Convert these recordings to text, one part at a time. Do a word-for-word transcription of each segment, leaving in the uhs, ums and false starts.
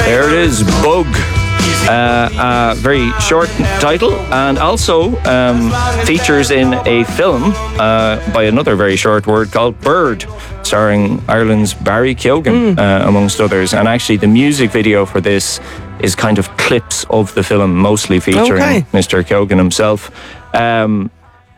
There it is, Bug. Uh, a very short title, and also um, features in a film uh, by another very short word called Bird, starring Ireland's Barry Keoghan, mm. uh, amongst others. And actually the music video for this is kind of clips of the film, mostly featuring okay. Mister Keoghan himself. Um,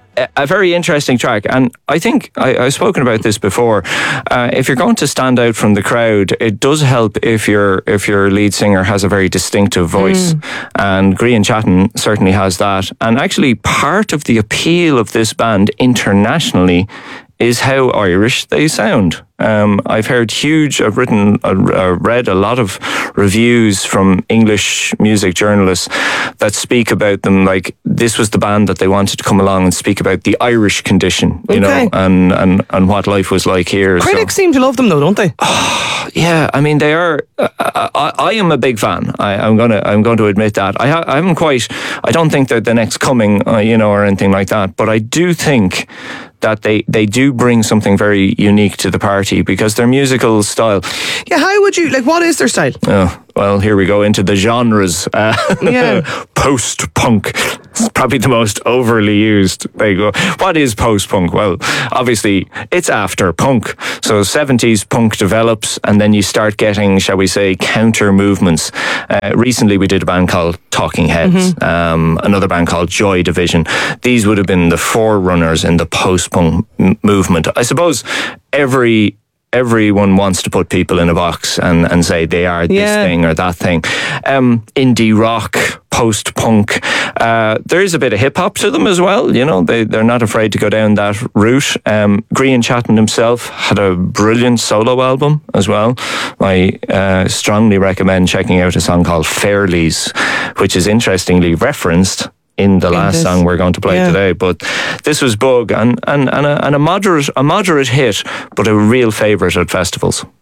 a very interesting track, and I think I, I've spoken about this before. Uh, if you're going to stand out from the crowd, it does help if your if your lead singer has a very distinctive voice, mm. and Grian Chatton certainly has that. And actually, part of the appeal of this band internationally is how Irish they sound. Um, I've heard huge, I've written, uh, read a lot of reviews from English music journalists that speak about them like this was the band that they wanted to come along and speak about the Irish condition, you okay. know, and, and, and what life was like here. Critics so. seem to love them though, don't they? Oh, yeah, I mean, they are, uh, I, I am a big fan. I, I'm going to I'm going to admit that. I, ha- I haven't quite, I don't think they're the next coming, uh, you know, or anything like that, but I do think that they, they do bring something very unique to the party because their musical style. Yeah, how would you, like, what is their style? Oh, well, here we go into the genres. Uh, yeah. Post-punk. It's probably the most overly used. There you go. What is post-punk? Well, obviously, it's after punk. So seventies punk develops, and then you start getting, shall we say, counter movements. Uh, recently, we did a band called Talking Heads, mm-hmm. um, another band called Joy Division. These would have been the forerunners in the post-punk m- movement. I suppose every... Everyone wants to put people in a box and, and say they are this yeah. thing or that thing. Um, indie rock, post-punk. Uh, there is a bit of hip-hop to them as well. You know, they, they're not afraid to go down that route. Um, Grian Chatton himself had a brilliant solo album as well. I uh, strongly recommend checking out a song called Fairlies, which is interestingly referenced in the last in song we're going to play yeah. today. But this was Bug, and, and, and, a, and a moderate a moderate hit, but a real favourite at festivals.